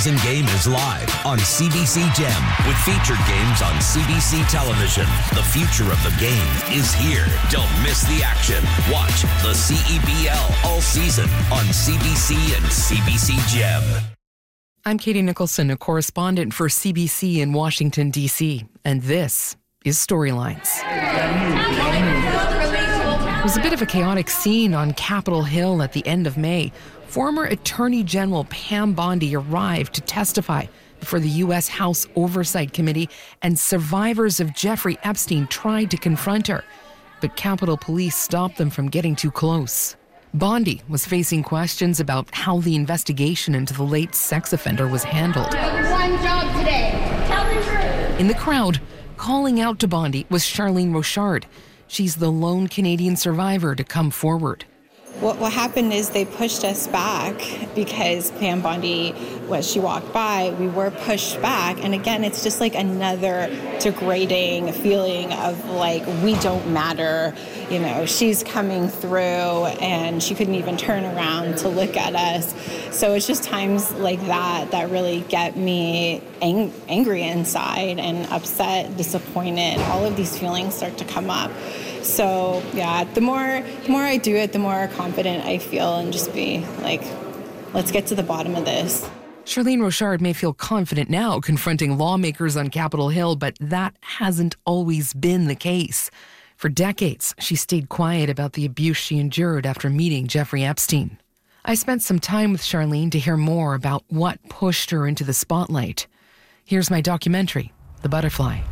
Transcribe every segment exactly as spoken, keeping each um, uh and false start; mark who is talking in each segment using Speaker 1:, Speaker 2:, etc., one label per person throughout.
Speaker 1: Game is live on C B C Gem with featured games on C B C television. The future of the game is here. Don't miss the action. Watch the C E B L all season on C B C and C B C Gem.
Speaker 2: I'm Katie Nicholson, a correspondent for C B C in Washington, D C, and this is Storylines. It was a bit of a chaotic scene on Capitol Hill at the end of May. Former Attorney General Pam Bondi arrived to testify before the U S House Oversight Committee, and survivors of Jeffrey Epstein tried to confront her, but Capitol Police stopped them from getting too close. Bondi was facing questions about how the investigation into the late sex offender was handled.
Speaker 3: One job today. Tell the truth.
Speaker 2: In the crowd, calling out to Bondi was Charlene Rochard. She's the lone Canadian survivor to come forward.
Speaker 4: What, what happened is they pushed us back because Pam Bondi, when she walked by, we were pushed back. And again, it's just like another degrading feeling of like, we don't matter. You know, she's coming through and she couldn't even turn around to look at us. So it's just times like that that really get me ang- angry inside and upset, disappointed. All of these feelings start to come up. So, yeah, the more the more I do it, the more confident I feel and just be like, let's get to the bottom of this.
Speaker 2: Charlene Rochard may feel confident now confronting lawmakers on Capitol Hill, but that hasn't always been the case. For decades, she stayed quiet about the abuse she endured after meeting Jeffrey Epstein. I spent some time with Charlene to hear more about what pushed her into the spotlight. Here's my documentary, The Butterfly.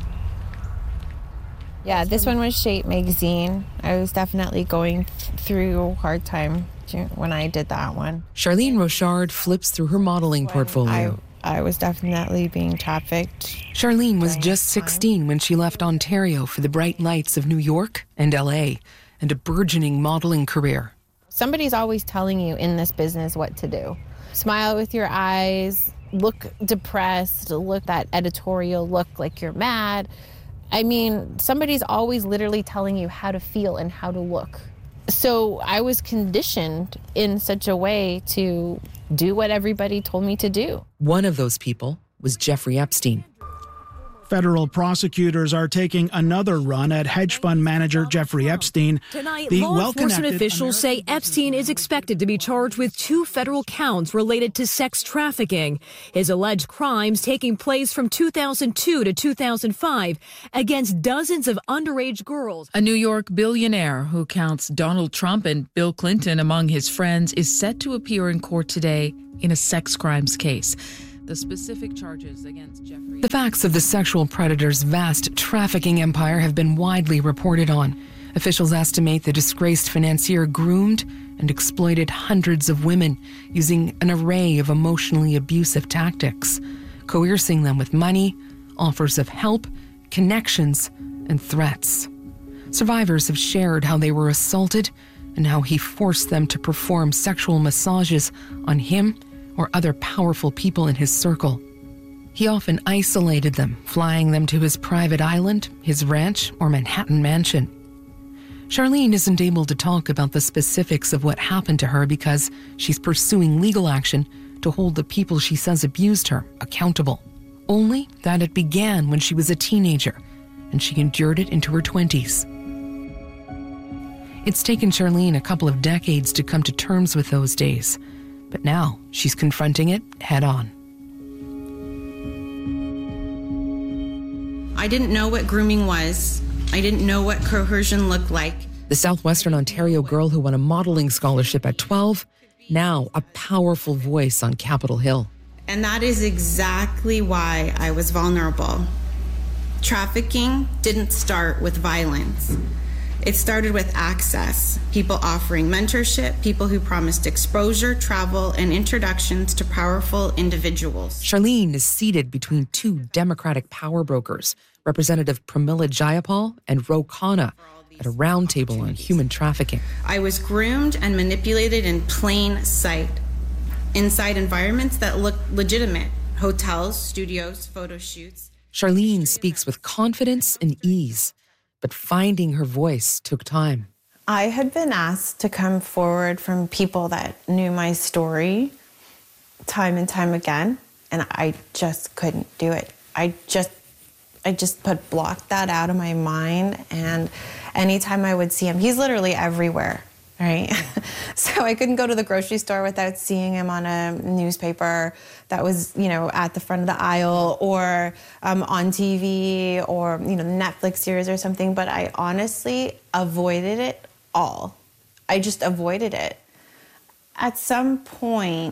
Speaker 5: Yeah, this one was Shape magazine. I was definitely going th- through a hard time when I did that one.
Speaker 2: Charlene Rochard flips through her modeling
Speaker 5: when
Speaker 2: portfolio.
Speaker 5: I, I was definitely being trafficked.
Speaker 2: Charlene was just sixteen when she left Ontario for the bright lights of New York and L A and a burgeoning modeling career.
Speaker 5: Somebody's always telling you in this business what to do. Smile with your eyes, look depressed, look that editorial look like you're mad. I mean, somebody's always literally telling you how to feel and how to look. So I was conditioned in such a way to do what everybody told me to do.
Speaker 2: One of those people was Jeffrey Epstein.
Speaker 6: Federal prosecutors are taking another run at hedge fund manager Jeffrey Epstein.
Speaker 7: Tonight, law enforcement officials say Epstein is expected to be charged with two federal counts related to sex trafficking. His alleged crimes taking place from two thousand two to two thousand five against dozens of underage girls.
Speaker 8: A New York billionaire who counts Donald Trump and Bill Clinton among his friends is set to appear in court today in a sex crimes case. The specific charges against Jeffrey...
Speaker 2: The facts of the sexual predator's vast trafficking empire have been widely reported on. Officials estimate the disgraced financier groomed and exploited hundreds of women using an array of emotionally abusive tactics, coercing them with money, offers of help, connections, and threats. Survivors have shared how they were assaulted and how he forced them to perform sexual massages on him or other powerful people in his circle. He often isolated them, flying them to his private island, his ranch, or Manhattan mansion. Charlene isn't able to talk about the specifics of what happened to her because she's pursuing legal action to hold the people she says abused her accountable. Only that it began when she was a teenager, and she endured it into her twenties. It's taken Charlene a couple of decades to come to terms with those days, but now she's confronting it head on.
Speaker 4: I didn't know what grooming was. I didn't know what coercion looked like.
Speaker 2: The Southwestern Ontario girl who won a modeling scholarship at twelve, now a powerful voice on Capitol Hill.
Speaker 4: And that is exactly why I was vulnerable. Trafficking didn't start with violence. It started with access, people offering mentorship, people who promised exposure, travel, and introductions to powerful individuals.
Speaker 2: Charlene is seated between two Democratic power brokers, Representative Pramila Jayapal and Ro Khanna, at a roundtable on human trafficking.
Speaker 4: I was groomed and manipulated in plain sight, inside environments that looked legitimate, hotels, studios, photo shoots.
Speaker 2: Charlene speaks with confidence and ease, but finding her voice took time.
Speaker 5: I had been asked to come forward from people that knew my story time and time again.
Speaker 4: and I just couldn't do it. I just, I just put blocked that out of my mind, and anytime I would see him, he's literally everywhere, right? So I couldn't go to the grocery store without seeing him on a newspaper that was, you know, at the front of the aisle, or um, on T V, or, you know, Netflix series or something. But I honestly avoided it all. I just avoided it. At some point,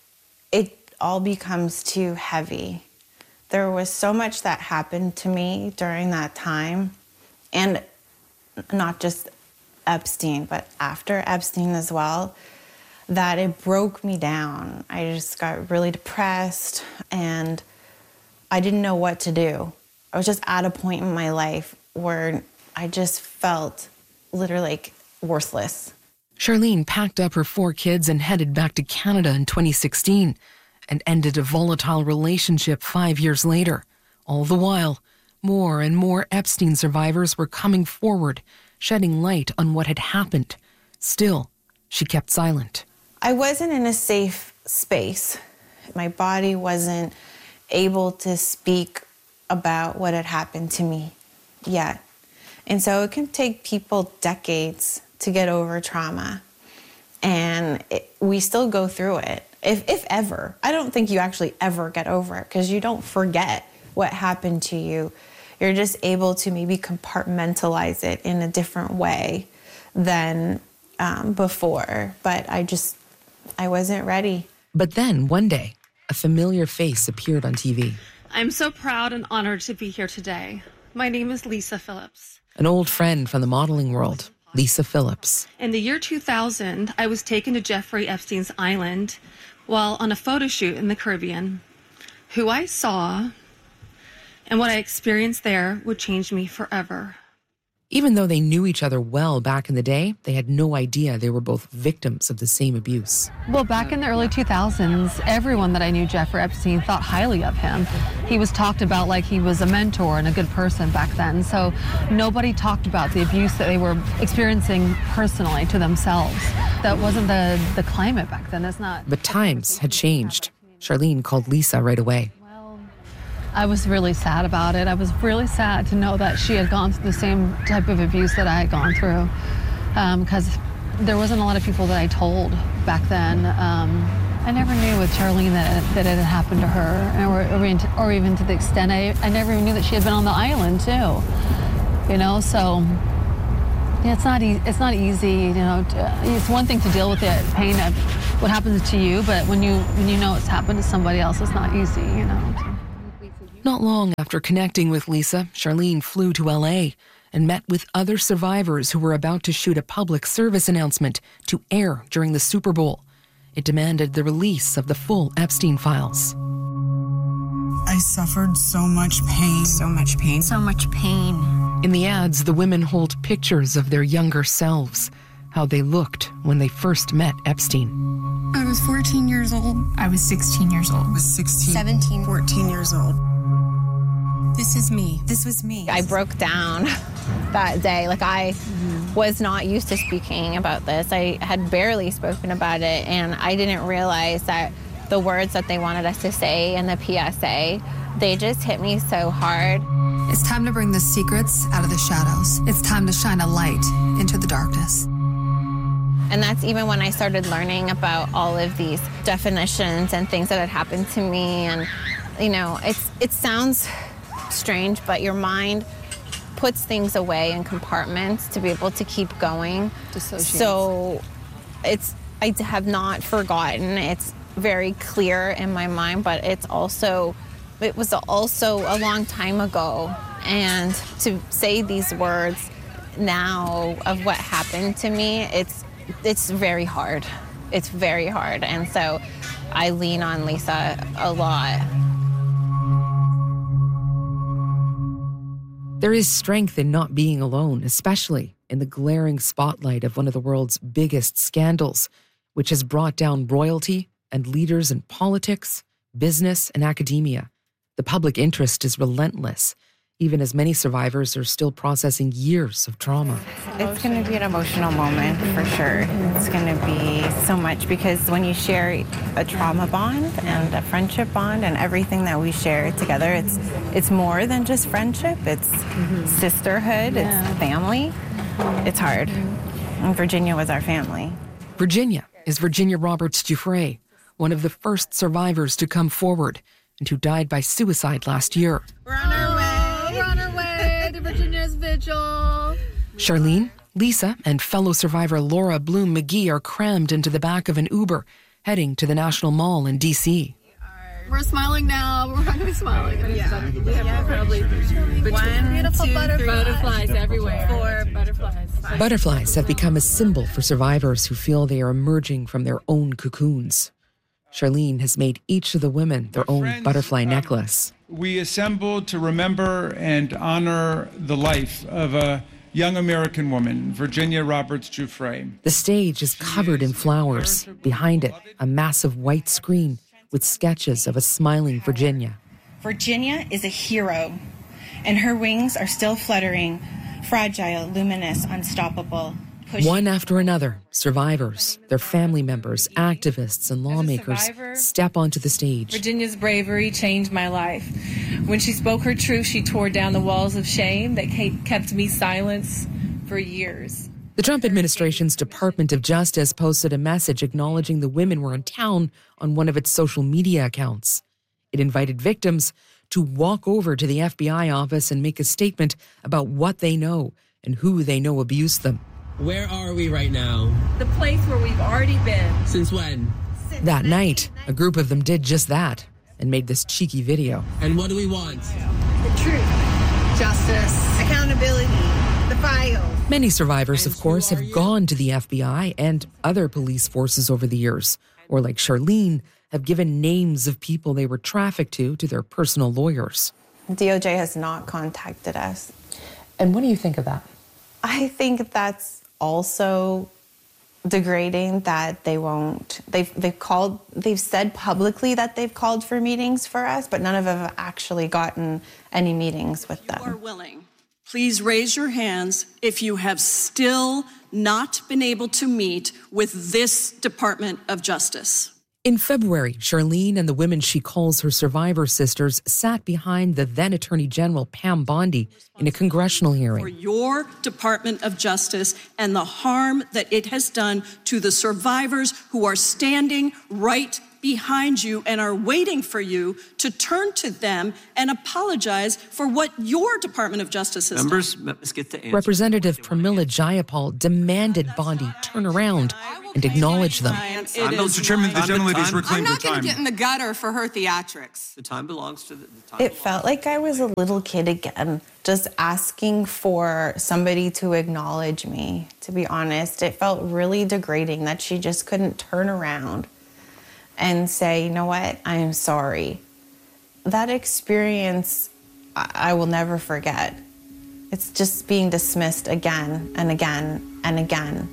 Speaker 4: it all becomes too heavy. There was so much that happened to me during that time, and not just Epstein, but after Epstein as well, that it broke me down. I just got really depressed, and I didn't know what to do. I was just at a point in my life where I just felt literally like worthless.
Speaker 2: Charlene packed up her four kids and headed back to Canada in twenty sixteen and ended a volatile relationship five years later. All the while, more and more Epstein survivors were coming forward, shedding light on what had happened. Still, she kept silent.
Speaker 4: I wasn't in a safe space. My body wasn't able to speak about what had happened to me yet. And so it can take people decades to get over trauma. And it, we still go through it, if, if ever. I don't think you actually ever get over it, because you don't forget what happened to you. You're just able to maybe compartmentalize it in a different way than um, before. But I just, I wasn't ready.
Speaker 2: But then, one day, a familiar face appeared on T V.
Speaker 9: I'm so proud and honored to be here today. My name is Lisa Phillips.
Speaker 2: An old friend from the modeling world, Lisa Phillips.
Speaker 9: In the year two thousand, I was taken to Jeffrey Epstein's island while on a photo shoot in the Caribbean. Who I saw and what I experienced there would change me forever.
Speaker 2: Even though they knew each other well back in the day, they had no idea they were both victims of the same abuse.
Speaker 10: Well, back in the early two thousands, everyone that I knew Jeffrey Epstein thought highly of him. He was talked about like he was a mentor and a good person back then. So nobody talked about the abuse that they were experiencing personally to themselves. That wasn't the, the climate back then. It's not.
Speaker 2: But times had changed. Charlene called Lisa right away.
Speaker 10: I was really sad about it. I was really sad to know that she had gone through the same type of abuse that I had gone through, because um, there wasn't a lot of people that I told back then. Um, I never knew with Charlene that, that it had happened to her, or, or, into, or even to the extent I, I never even knew that she had been on the island too. You know, so yeah, it's not e- it's not easy. You know, to, it's one thing to deal with the pain of what happens to you, but when you when you know it's happened to somebody else, it's not easy. You know. So.
Speaker 2: Not long after connecting with Lisa, Charlene flew to L A and met with other survivors who were about to shoot a public service announcement to air during the Super Bowl. It demanded the release of the full Epstein files.
Speaker 11: I suffered so much pain.
Speaker 12: So much pain. So much pain.
Speaker 2: In the ads, the women hold pictures of their younger selves, how they looked when they first met Epstein.
Speaker 12: I was fourteen years old.
Speaker 11: I was sixteen years old. I was sixteen.
Speaker 12: seventeen.
Speaker 11: fourteen years old.
Speaker 12: This is me. This was me.
Speaker 5: I broke down that day. Like, I mm-hmm. was not used to speaking about this. I had barely spoken about it, and I didn't realize that the words that they wanted us to say in the P S A, they just hit me so hard.
Speaker 12: It's time to bring the secrets out of the shadows. It's time to shine a light into the darkness.
Speaker 5: And that's even when I started learning about all of these definitions and things that had happened to me. And, you know, it's it sounds strange, but your mind puts things away in compartments to be able to keep going. So it's I have not forgotten. It's very clear in my mind, but it's also it was also a long time ago. And to say these words now of what happened to me, it's it's very hard. It's very hard. And so I lean on Lisa a lot.
Speaker 2: There is strength in not being alone, especially in the glaring spotlight of one of the world's biggest scandals, which has brought down royalty and leaders in politics, business, and academia. The public interest is relentless. even as many survivors are still processing years of trauma.
Speaker 4: It's going to be an emotional moment for sure. It's going to be so much because when you share a trauma bond and a friendship bond and everything that we share together, it's it's more than just friendship. It's mm-hmm. sisterhood. Yeah. It's family. Mm-hmm. It's hard. Mm-hmm. And Virginia was our family.
Speaker 2: Virginia is Virginia Roberts Giuffre, one of the first survivors to come forward and who died by suicide last year.
Speaker 13: We're on our way. We're on our way to Virginia's vigil.
Speaker 2: Charlene, Lisa, and fellow survivor Laura Bloom McGee are crammed into the back of an Uber, heading to the National Mall in D C.
Speaker 13: We're smiling now. We're not going to be smiling. Yeah, we have yeah, probably one, beautiful
Speaker 10: two,
Speaker 13: butterflies.
Speaker 10: butterflies everywhere.
Speaker 13: Four butterflies. Five.
Speaker 2: Butterflies have become a symbol for survivors who feel they are emerging from their own cocoons. Charlene has made each of the women their own
Speaker 14: Friends,
Speaker 2: butterfly
Speaker 14: um,
Speaker 2: necklace.
Speaker 14: We assembled to remember and honor the life of a young American woman, Virginia Roberts Giuffre.
Speaker 2: The stage is covered in flowers. Behind it, a massive white screen with sketches of a smiling Virginia.
Speaker 4: Virginia is a hero, and her wings are still fluttering, fragile, luminous, unstoppable. Pushing.
Speaker 2: One after another, survivors, their family members, activists, and lawmakers step onto the stage.
Speaker 15: Virginia's bravery changed my life. When she spoke her truth, she tore down the walls of shame that kept me silent for years.
Speaker 2: The Trump administration's Department of Justice posted a message acknowledging the women were in town on one of its social media accounts. It invited victims to walk over to the F B I office and make a statement about what they know and who they know abused them.
Speaker 16: Where are we right now?
Speaker 15: The place where we've already been.
Speaker 16: Since when?
Speaker 2: Since that night, a group of them did just that and made this cheeky video.
Speaker 16: And what do we want?
Speaker 13: The truth, justice, accountability, the files.
Speaker 2: Many survivors, of course, have gone to the F B I and other police forces over the years, or like Charlene, have given names of people they were trafficked to to their personal lawyers.
Speaker 4: D O J has not contacted us.
Speaker 2: And what do you think of that?
Speaker 4: I think that's also degrading that they won't. They've they've called. They've said publicly that they've called for meetings for us, but none of them have actually gotten any meetings with them.
Speaker 17: If you are willing, please raise your hands if you have still not been able to meet with this Department of Justice.
Speaker 2: In February, Charlene and the women she calls her survivor sisters sat behind the then Attorney General Pam Bondi in a congressional hearing.
Speaker 17: For your Department of Justice and the harm that it has done to the survivors who are standing right behind you and are waiting for you to turn to them and apologize for what your Department of Justice has
Speaker 16: Members,
Speaker 17: done.
Speaker 16: Let's get the answer.
Speaker 2: Representative Pramila Jayapal demanded Bondi turn around and acknowledge them.
Speaker 14: I'm not determined the gentleman is reclaimed
Speaker 18: I'm
Speaker 14: her
Speaker 18: not going
Speaker 14: time.
Speaker 18: to get in the gutter for her theatrics.
Speaker 16: The time belongs to the, the time.
Speaker 4: It felt like I was a little kid again, just asking for somebody to acknowledge me, to be honest. It felt really degrading that she just couldn't turn around and say, you know what, I am sorry. That experience, I, I will never forget. It's just being dismissed again and again and again.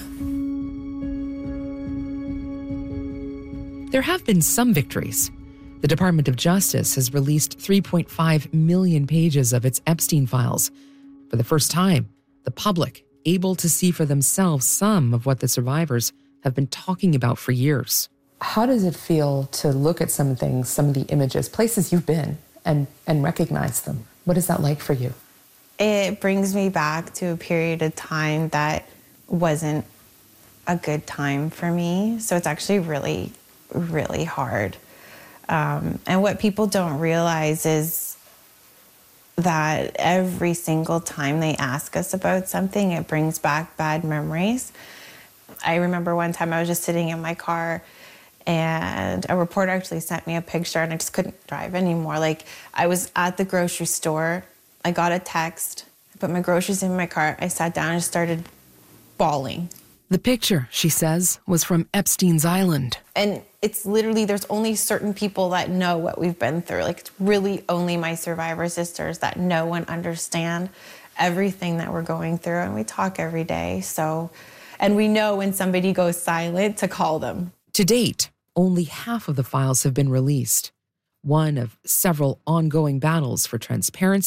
Speaker 2: There have been some victories. The Department of Justice has released three point five million pages of its Epstein files. For the first time, the public able to see for themselves some of what the survivors have been talking about for years. How does it feel to look at some things, some of the images, places you've been, and, and recognize them? What is that like for you?
Speaker 4: It brings me back to a period of time that wasn't a good time for me. So it's actually really, really hard. Um, and what people don't realize is that every single time they ask us about something, it brings back bad memories. I remember one time I was just sitting in my car and a reporter actually sent me a picture and I just couldn't drive anymore. Like, I was at the grocery store, I got a text, I put my groceries in my car, I sat down and started bawling.
Speaker 2: The picture, she says, was from Epstein's Island.
Speaker 4: And it's literally, there's only certain people that know what we've been through. Like, it's really only my survivor sisters that know and understand everything that we're going through. And we talk every day, so, and we know when somebody goes silent to call them.
Speaker 2: To date, only half of the files have been released, one of several ongoing battles for transparency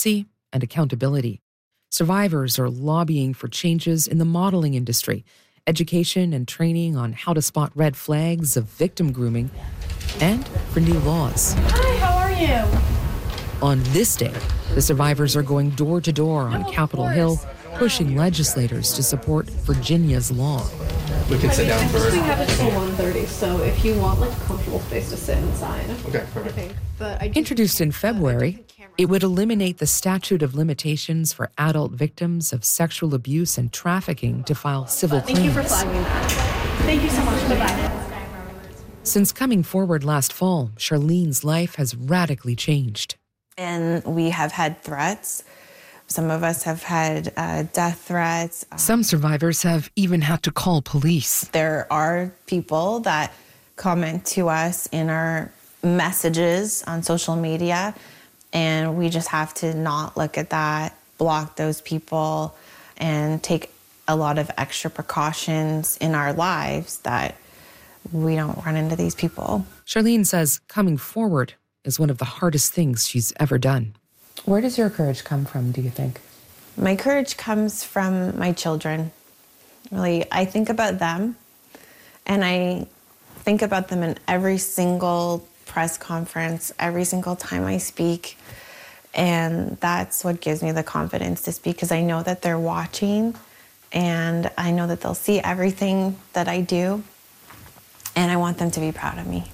Speaker 2: and accountability. Survivors are lobbying for changes in the modeling industry, education and training on how to spot red flags of victim grooming, and for new laws.
Speaker 3: Hi, how are you?
Speaker 2: On this day, the survivors are going door to door on
Speaker 3: Oh,
Speaker 2: Capitol
Speaker 3: course.
Speaker 2: Hill, pushing legislators to support Virginia's law.
Speaker 19: We can sit down
Speaker 10: I
Speaker 19: first.
Speaker 10: think we have it till one thirty, so if you want like a comfortable space to sit inside.
Speaker 19: Okay, perfect.
Speaker 10: Okay, but I do
Speaker 2: Introduced in February, it would eliminate the statute of limitations for adult victims of sexual abuse and trafficking to file civil
Speaker 10: Thank you for
Speaker 2: claims.
Speaker 10: flagging that. Thank you so much. Bye-bye.
Speaker 2: Since coming forward last fall, Charlene's life has radically changed.
Speaker 4: And we have had threats. Some of us have had uh, death threats.
Speaker 2: Some survivors have even had to call police.
Speaker 4: There are people that comment to us in our messages on social media, and we just have to not look at that, block those people, and take a lot of extra precautions in our lives that we don't run into these people.
Speaker 2: Charlene says coming forward is one of the hardest things she's ever done. Where does your courage come from, do you think?
Speaker 4: My courage comes from my children. Really, I think about them, and I think about them in every single press conference, every single time I speak. And that's what gives me the confidence to speak, because I know that they're watching, and I know that they'll see everything that I do, and I want them to be proud of me.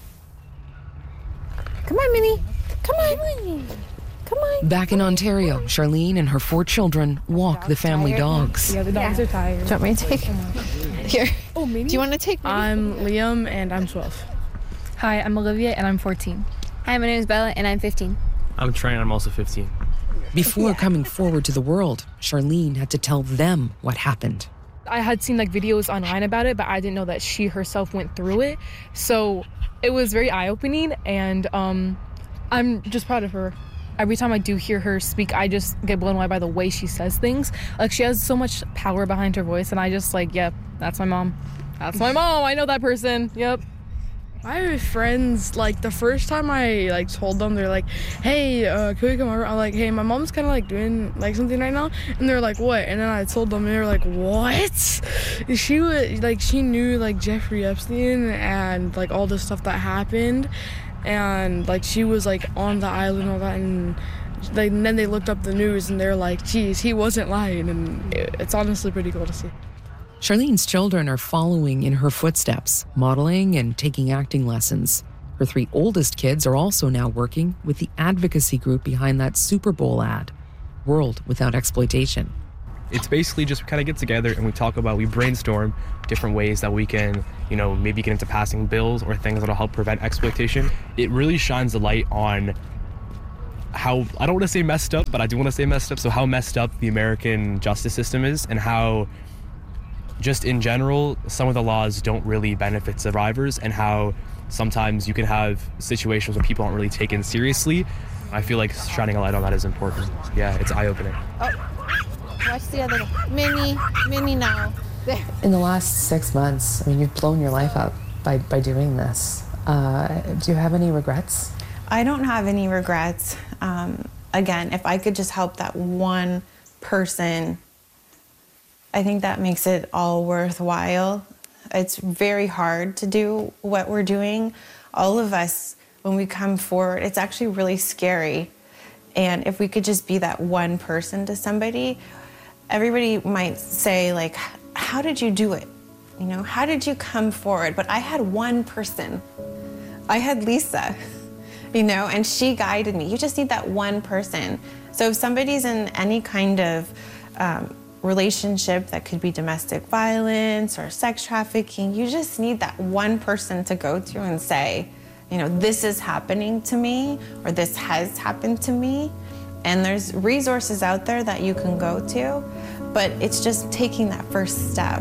Speaker 5: Come on, Minnie. Come on. Come on.
Speaker 2: Back in Ontario, Charlene and her four children walk the family dogs.
Speaker 20: Yeah, the dogs are tired.
Speaker 5: Do you want me to take? Here.
Speaker 20: Oh, Minnie?
Speaker 5: Do you want to take Minnie?
Speaker 20: I'm Liam, and I'm twelve. Hi, I'm Olivia, and I'm fourteen.
Speaker 21: Hi, my name is Bella, and I'm fifteen.
Speaker 19: I'm Trey, and I'm also fifteen.
Speaker 2: Before coming forward to the world, Charlene had to tell them what happened.
Speaker 20: I had seen like videos online about it, but I didn't know that she herself went through it. So it was very eye-opening, and um, I'm just proud of her. Every time I do hear her speak, I just get blown away by the way she says things. Like, she has so much power behind her voice, and I just like, yep, that's my mom. That's my mom. I know that person. Yep. I have friends, like, the first time I, like, told them, they're like, hey, uh, can we come over? I'm like, hey, my mom's kind of, like, doing, like, something right now. And they're like, what? And then I told them, and they were like, what? She was, like, she knew, like, Jeffrey Epstein and, like, all the stuff that happened. And, like, she was, like, on the island and all that. And, like, and then they looked up the news, and they're like, geez, he wasn't lying. And it, it's honestly pretty cool to see.
Speaker 2: Charlene's children are following in her footsteps, modeling and taking acting lessons. Her three oldest kids are also now working with the advocacy group behind that Super Bowl ad, World Without Exploitation.
Speaker 19: It's basically just we kind of get together and we talk about, we brainstorm different ways that we can, you know, maybe get into passing bills or things that'll help prevent exploitation. It really shines the light on how, I don't want to say messed up, but I do want to say messed up. So how messed up the American justice system is, and how just in general, some of the laws don't really benefit survivors, and how sometimes you can have situations where people aren't really taken seriously. I feel like shining a light on that is important. Yeah, it's eye-opening.
Speaker 5: Oh, watch the other one. Minnie, Minnie now. There.
Speaker 2: In the last six months, I mean, you've blown your life up by, by doing this. Uh, do you have any regrets?
Speaker 4: I don't have any regrets. Um, again, if I could just help that one person, I think that makes it all worthwhile. It's very hard to do what we're doing. All of us, when we come forward, it's actually really scary. And if we could just be that one person to somebody, everybody might say, like, how did you do it? You know, how did you come forward? But I had one person. I had Lisa, you know, and she guided me. You just need that one person. So if somebody's in any kind of um, relationship that could be domestic violence or sex trafficking, you just need that one person to go to and say, you know, this is happening to me, or this has happened to me. And there's resources out there that you can go to, but it's just taking that first step.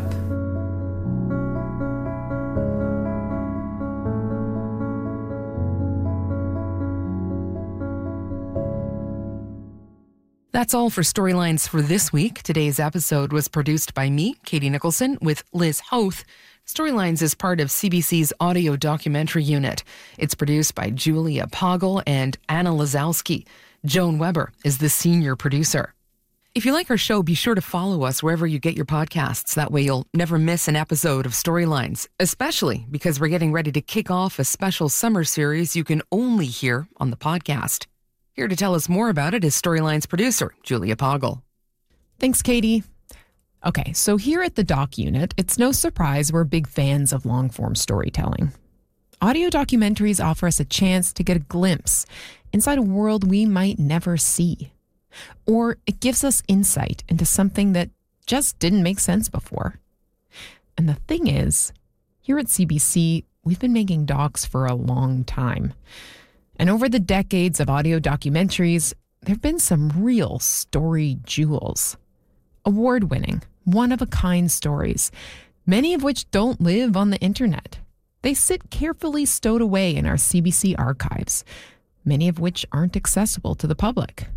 Speaker 2: That's all for Storylines for this week. Today's episode was produced by me, Katie Nicholson, with Liz Hoth. Storylines is part of C B C's audio documentary unit. It's produced by Julia Poggle and Anna Lazowski. Joan Weber is the senior producer. If you like our show, be sure to follow us wherever you get your podcasts. That way you'll never miss an episode of Storylines, especially because we're getting ready to kick off a special summer series you can only hear on the podcast. Here to tell us more about it is Storylines producer Julia Poggle.
Speaker 1: Thanks, Katie. Okay, so here at the Doc Unit, it's no surprise we're big fans of long-form storytelling. Audio documentaries offer us a chance to get a glimpse inside a world we might never see. Or it gives us insight into something that just didn't make sense before. And the thing is, here at C B C, we've been making docs for a long time. And over the decades of audio documentaries, there have been some real story jewels. Award-winning, one-of-a-kind stories, many of which don't live on the internet. They sit carefully stowed away in our C B C archives, many of which aren't accessible to the public.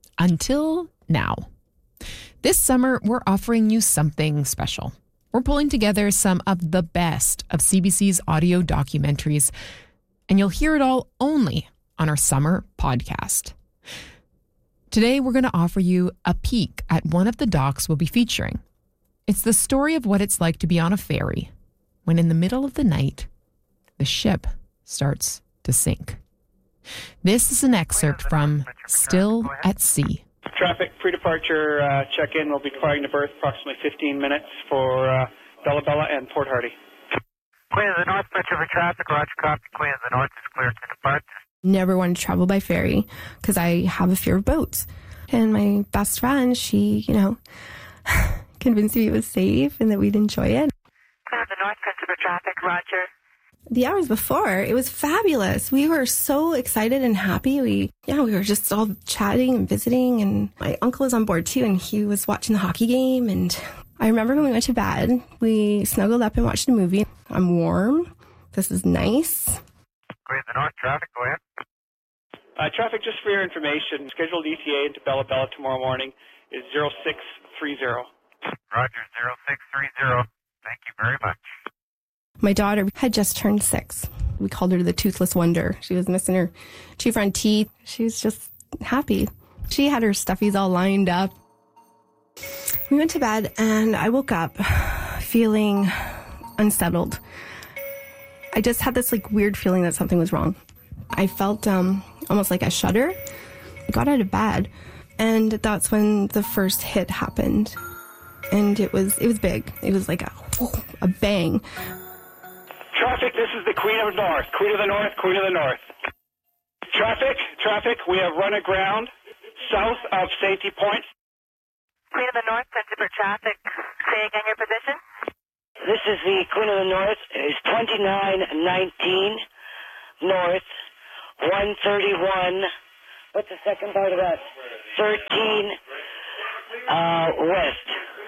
Speaker 1: Until now. This summer, we're offering you something special. We're pulling together some of the best of C B C's audio documentaries, and you'll hear it all only on our summer podcast. Today, we're going to offer you a peek at one of the docs we'll be featuring. It's the story of what it's like to be on a ferry when in the middle of the night, the ship starts to sink. This is an excerpt from Still at Sea.
Speaker 22: Traffic pre-departure uh, check-in will be departing to berth approximately fifteen minutes for uh, Bella Bella and Port Hardy.
Speaker 23: Queen of the North, picture for traffic, roger, copy. Queen of the North is clear to depart.
Speaker 24: Never wanted to travel by ferry because I have a fear of boats. And my best friend, she, you know, convinced me it was safe and that we'd enjoy it.
Speaker 23: Queen of the North, picture for traffic, roger.
Speaker 24: The hours before, it was fabulous. We were so excited and happy. We, yeah, we were just all chatting and visiting, and my uncle was on board too, and he was watching the hockey game. And I remember when we went to bed, we snuggled up and watched a movie. I'm warm. This is nice.
Speaker 23: Queen of the North, traffic, go ahead.
Speaker 22: Uh, traffic, just for your information, scheduled E T A into Bella Bella tomorrow morning is zero six three zero.
Speaker 23: Roger, zero six three zero. Thank you very much.
Speaker 24: My daughter had just turned six. We called her the Toothless Wonder. She was missing her two front teeth. She was just happy. She had her stuffies all lined up. We went to bed, and I woke up feeling unsettled. I just had this like weird feeling that something was wrong. I felt um, almost like a shudder. I got out of bed, and that's when the first hit happened. And it was it was big. It was like a, a bang.
Speaker 22: Traffic, this is the Queen of the North. Queen of the North, Queen of the North. Traffic, traffic, we have run aground south of Safety Point.
Speaker 23: Queen of the North, picture for traffic. Say again your position.
Speaker 25: This is the Queen of the North. It's twenty-nine nineteen North, one thirty-one. What's the second part of that? thirteen uh, West.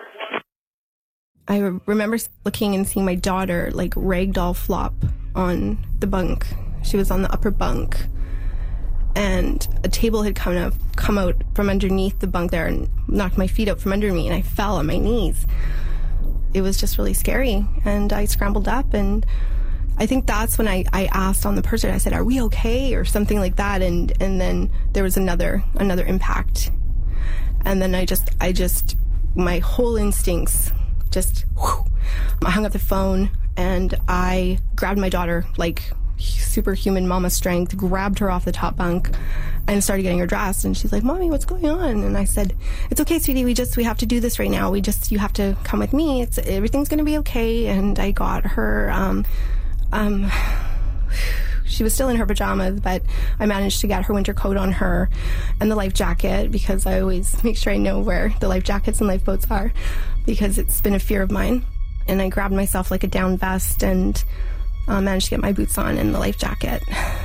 Speaker 24: I remember looking and seeing my daughter like ragdoll flop on the bunk. She was on the upper bunk, and a table had come out, come out from underneath the bunk there and knocked my feet out from under me, and I fell on my knees. It was just really scary, and I scrambled up, and I think that's when I, I asked on the person, I said, "Are we okay?" or something like that, and and then there was another another impact, and then I just I just my whole instincts just whew, I hung up the phone, and I grabbed my daughter like superhuman mama strength, grabbed her off the top bunk and started getting her dressed. And she's like, "Mommy, what's going on?" And I said, "It's okay, sweetie. We just, we have to do this right now. We just, you have to come with me. It's, everything's going to be okay." And I got her, um, um, she was still in her pajamas, but I managed to get her winter coat on her and the life jacket, because I always make sure I know where the life jackets and lifeboats are, because it's been a fear of mine. And I grabbed myself like a down vest and uh, managed to get my boots on and the life jacket.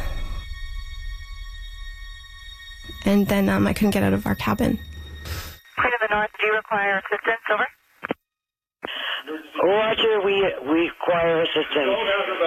Speaker 24: And then um, I couldn't get out of our cabin.
Speaker 23: Queen of the North, do you require assistance? Over.
Speaker 25: Roger, we, we require assistance.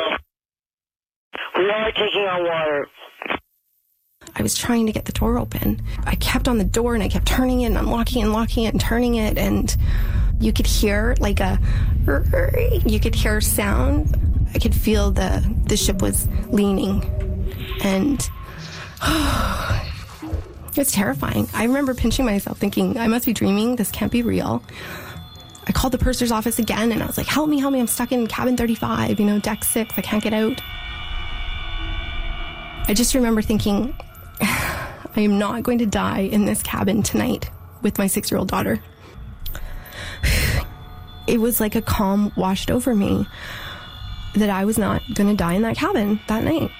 Speaker 25: We are taking on water.
Speaker 24: I was trying to get the door open. I kept on the door and I kept turning it and unlocking it and locking it and turning it, and you could hear like a, you could hear sound. I could feel the, the ship was leaning, and It was terrifying. I remember pinching myself thinking, I must be dreaming. This can't be real. I called the purser's office again and I was like, help me, help me. I'm stuck in cabin thirty-five, you know, deck six. I can't get out. I just remember thinking, I am not going to die in this cabin tonight with my six-year-old daughter. It was like a calm washed over me that I was not going to die in that cabin that night.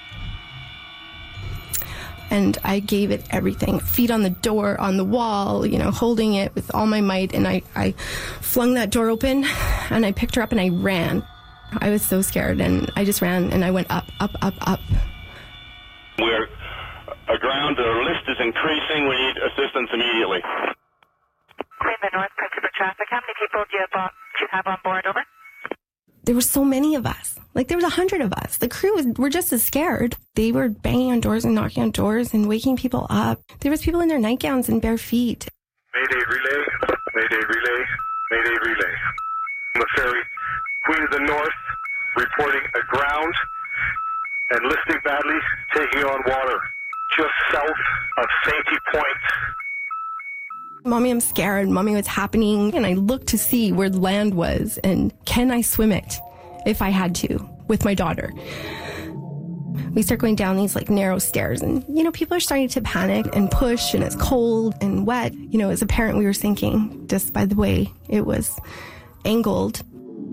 Speaker 24: And I gave it everything. Feet on the door, on the wall, you know, holding it with all my might. And I, I flung that door open and I picked her up and I ran. I was so scared and I just ran and I went up, up, up, up.
Speaker 6: We're aground. The list is increasing. We need assistance immediately.
Speaker 23: Queen of the North, Principal Traffic. How many people do you have on, do you have on board? Over.
Speaker 24: There were so many of us. Like, there was a hundred of us. The crew was, were just as scared. They were banging on doors and knocking on doors and waking people up. There was people in their nightgowns and bare feet.
Speaker 23: Mayday relay, Mayday relay, Mayday relay. On the ferry, Queen of the North, reporting aground and listing badly, taking on water just south of Sainty Point.
Speaker 24: Mommy, I'm scared. Mommy, what's happening? And I looked to see where the land was and can I swim it if I had to with my daughter? We start going down these like narrow stairs and, you know, people are starting to panic and push and it's cold and wet. You know, as a parent, we were sinking just by the way it was angled.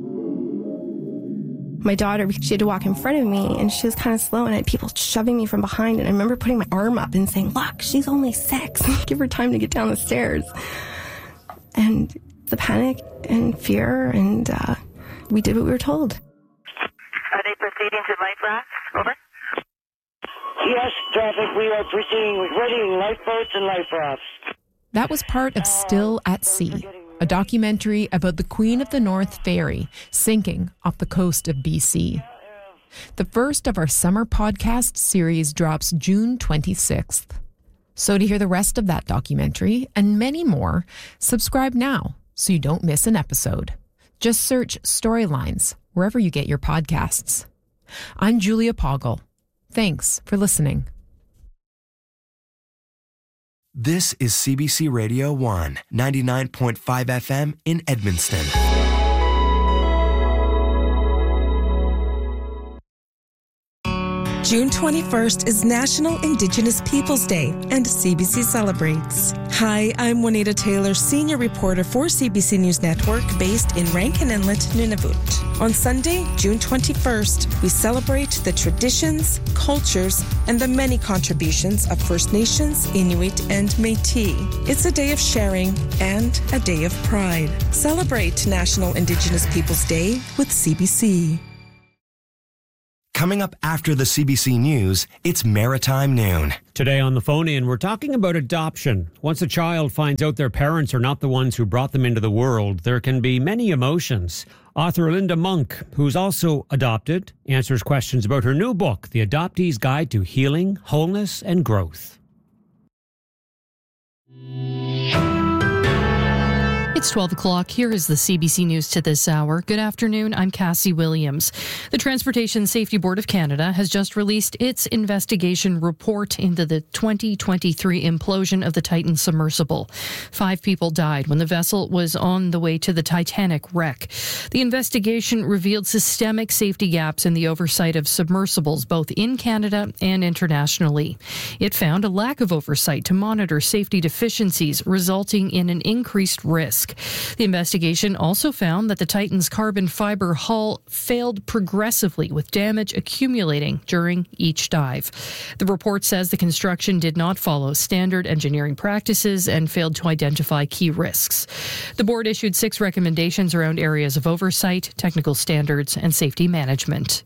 Speaker 24: My daughter, she had to walk in front of me and she was kind of slow and I had people shoving me from behind. And I remember putting my arm up and saying, look, she's only six. Give her time to get down the stairs. And the panic and fear and uh, we did what we were told.
Speaker 23: Are they proceeding to life rafts? Over.
Speaker 25: Yes, traffic, we are proceeding with readying lifeboats and life rafts.
Speaker 1: That was part of Still at Sea, a documentary about the Queen of the North ferry sinking off the coast of B C. The first of our summer podcast series drops June twenty-sixth. So to hear the rest of that documentary and many more, subscribe now so you don't miss an episode. Just search Storylines wherever you get your podcasts. I'm Julia Poggle. Thanks for listening.
Speaker 7: This is C B C Radio one, ninety-nine point five F M in Edmundston.
Speaker 8: June twenty-first is National Indigenous Peoples Day, and C B C celebrates. Hi, I'm Juanita Taylor, senior reporter for C B C News Network, based in Rankin Inlet, Nunavut. On Sunday, June twenty-first, we celebrate the traditions, cultures, and the many contributions of First Nations, Inuit, and Métis. It's a day of sharing and a day of pride. Celebrate National Indigenous Peoples Day with C B C.
Speaker 7: Coming up after the C B C News, it's Maritime Noon.
Speaker 9: Today on the phone-in, we're talking about adoption. Once a child finds out their parents are not the ones who brought them into the world, there can be many emotions. Author Linda Monk, who's also adopted, answers questions about her new book, The Adoptee's Guide to Healing, Wholeness, and Growth.
Speaker 11: It's twelve o'clock. Here is the C B C News to this hour. Good afternoon. I'm Cassie Williams. The Transportation Safety Board of Canada has just released its investigation report into the twenty twenty-three implosion of the Titan submersible. Five people died when the vessel was on the way to the Titanic wreck. The investigation revealed systemic safety gaps in the oversight of submersibles, both in Canada and internationally. It found a lack of oversight to monitor safety deficiencies, resulting in an increased risk. The investigation also found that the Titan's carbon fiber hull failed progressively, with damage accumulating during each dive. The report says the construction did not follow standard engineering practices and failed to identify key risks. The board issued six recommendations around areas of oversight, technical standards, and safety management.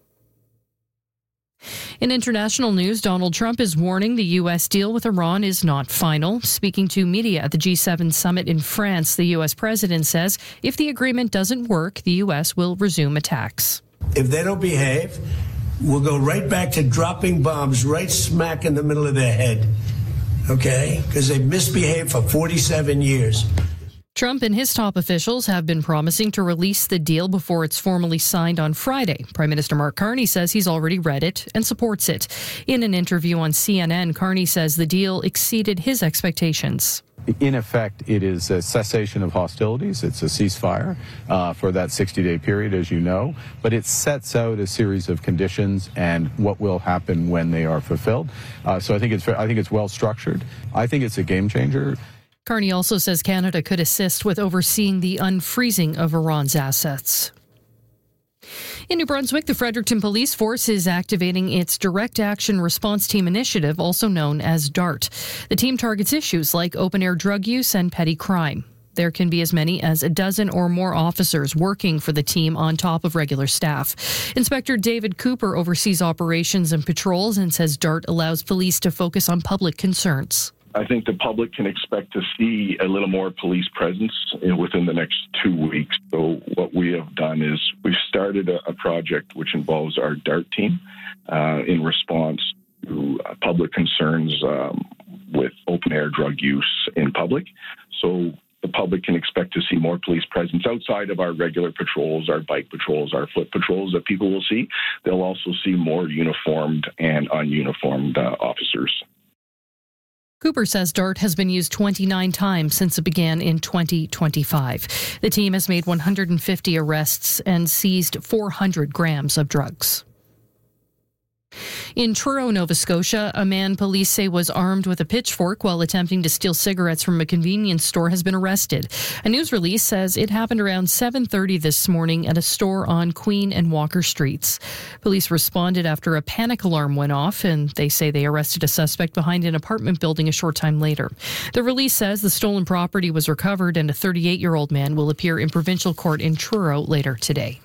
Speaker 11: In international news, Donald Trump is warning the U S deal with Iran is not final. Speaking to media at the G seven summit in France, the U S president says if the agreement doesn't work, the U S will resume attacks.
Speaker 26: If they don't behave, we'll go right back to dropping bombs right smack in the middle of their head, okay? Because they've misbehaved for forty-seven years.
Speaker 11: Trump and his top officials have been promising to release the deal before it's formally signed on Friday. Prime Minister Mark Carney says he's already read it and supports it. In an interview on C N N, Carney says the deal exceeded his expectations.
Speaker 12: In effect, it is a cessation of hostilities. It's a ceasefire uh, for that sixty-day period, as you know. But it sets out a series of conditions and what will happen when they are fulfilled. Uh, so I think it's I think it's well structured. I think it's a game changer.
Speaker 11: Carney also says Canada could assist with overseeing the unfreezing of Iran's assets. In New Brunswick, the Fredericton Police Force is activating its Direct Action Response Team initiative, also known as DART. The team targets issues like open-air drug use and petty crime. There can be as many as a dozen or more officers working for the team on top of regular staff. Inspector David Cooper oversees operations and patrols and says DART allows police to focus on public concerns.
Speaker 13: I think the public can expect to see a little more police presence within the next two weeks. So what we have done is we've started a, a project which involves our DART team uh, in response to uh, public concerns um, with open-air drug use in public. So the public can expect to see more police presence outside of our regular patrols, our bike patrols, our foot patrols that people will see. They'll also see more uniformed and ununiformed uh, officers.
Speaker 11: Cooper says DART has been used twenty-nine times since it began in twenty twenty-five. The team has made one hundred fifty arrests and seized four hundred grams of drugs. In Truro, Nova Scotia, a man police say was armed with a pitchfork while attempting to steal cigarettes from a convenience store has been arrested. A news release says it happened around seven thirty this morning at a store on Queen and Walker Streets. Police responded after a panic alarm went off, and they say they arrested a suspect behind an apartment building a short time later. The release says the stolen property was recovered and a thirty-eight-year-old man will appear in provincial court in Truro later today.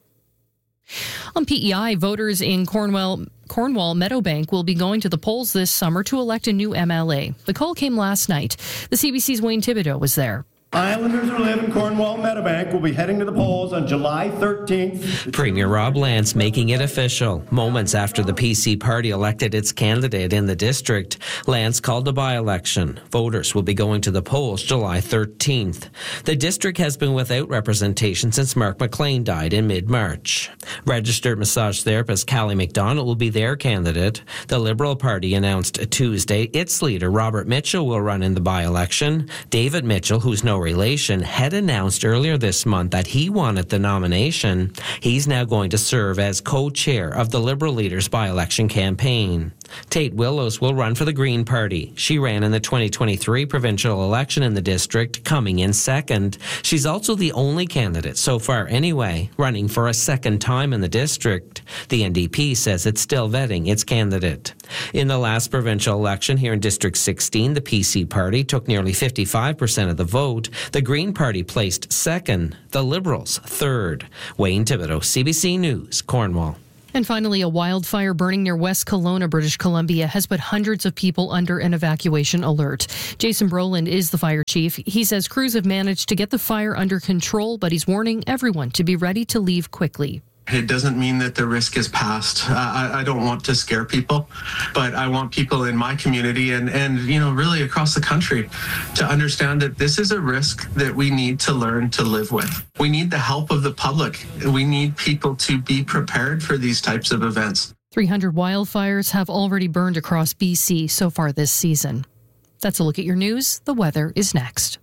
Speaker 11: On P E I, voters in Cornwall, Cornwall Meadowbank will be going to the polls this summer to elect a new M L A. The call came last night. The C B C's Wayne Thibodeau was there.
Speaker 14: Islanders who live in Cornwall Meadowbank will be heading to the polls on July thirteenth.
Speaker 15: Premier Rob Lance making it official. Moments after the P C party elected its candidate in the district, Lance called a by-election. Voters will be going to the polls July thirteenth. The district has been without representation since Mark McLean died in mid-March. Registered massage therapist Callie McDonald will be their candidate. The Liberal Party announced Tuesday its leader, Robert Mitchell, will run in the by-election. David Mitchell, who's no relation, had announced earlier this month that he wanted the nomination. He's now going to serve as co-chair of the Liberal leader's by-election campaign. Tate Willows will run for the Green Party. She ran in the twenty twenty-three provincial election in the district, coming in second. She's also the only candidate, so far anyway, running for a second time in the district. The N D P says it's still vetting its candidate. In the last provincial election here in District sixteen, the P C party took nearly fifty-five percent of the vote. The Green Party placed second, the Liberals third. Wayne Thibodeau, C B C News, Cornwall.
Speaker 11: And finally, a wildfire burning near West Kelowna, British Columbia, has put hundreds of people under an evacuation alert. Jason Brolin is the fire chief. He says crews have managed to get the fire under control, but he's warning everyone to be ready to leave quickly.
Speaker 17: It doesn't mean that the risk is past. Uh, I, I don't want to scare people, but I want people in my community and, and, you know, really across the country to understand that this is a risk that we need to learn to live with. We need the help of the public. We need people to be prepared for these types of events.
Speaker 11: three hundred wildfires have already burned across B C so far this season. That's a look at your news. The weather is next.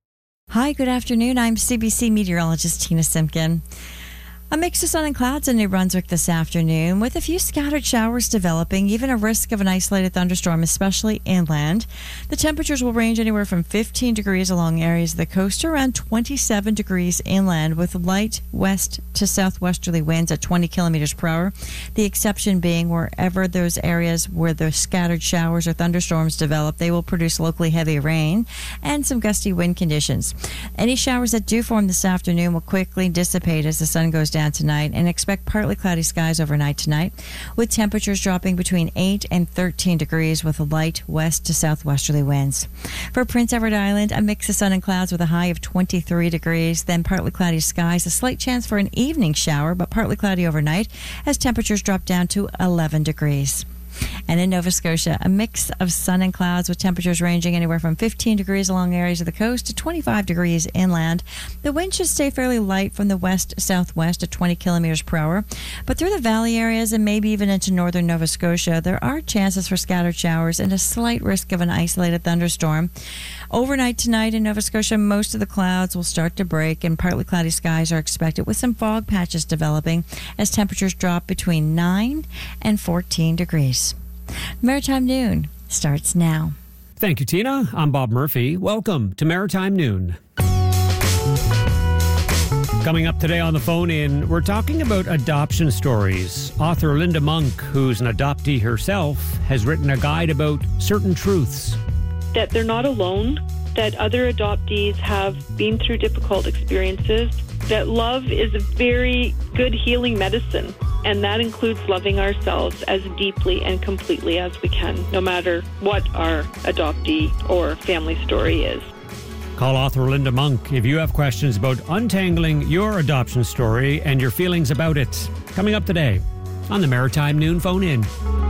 Speaker 18: Hi, good afternoon. I'm C B C meteorologist Tina Simpkin. A mix of sun and clouds in New Brunswick this afternoon, with a few scattered showers developing, even a risk of an isolated thunderstorm, especially inland. The temperatures will range anywhere from fifteen degrees along areas of the coast to around twenty-seven degrees inland, with light west to southwesterly winds at twenty kilometers per hour. The exception being wherever those areas where the scattered showers or thunderstorms develop, they will produce locally heavy rain and some gusty wind conditions. Any showers that do form this afternoon will quickly dissipate as the sun goes down tonight, and expect partly cloudy skies overnight tonight, with temperatures dropping between eight and thirteen degrees with light west to southwesterly winds. For Prince Edward Island, a mix of sun and clouds with a high of twenty-three degrees, then partly cloudy skies, a slight chance for an evening shower, but partly cloudy overnight as temperatures drop down to eleven degrees. And in Nova Scotia, a mix of sun and clouds with temperatures ranging anywhere from fifteen degrees along areas of the coast to twenty-five degrees inland. The wind should stay fairly light from the west-southwest at twenty kilometers per hour. But through the valley areas and maybe even into northern Nova Scotia, there are chances for scattered showers and a slight risk of an isolated thunderstorm. Overnight tonight in Nova Scotia, most of the clouds will start to break and partly cloudy skies are expected with some fog patches developing as temperatures drop between nine and fourteen degrees. Maritime Noon starts now.
Speaker 9: Thank you, Tina. I'm Bob Murphy. Welcome to Maritime Noon. Coming up today on the phone in, we're talking about adoption stories. Author Linda Monk, who's an adoptee herself, has written a guide about certain truths.
Speaker 3: That they're not alone, that other adoptees have been through difficult experiences, that love is a very good healing medicine, and that includes loving ourselves as deeply and completely as we can, no matter what our adoptee or family story is.
Speaker 9: Call author Linda Monk if you have questions about untangling your adoption story and your feelings about it. Coming up today on the Maritime Noon Phone In.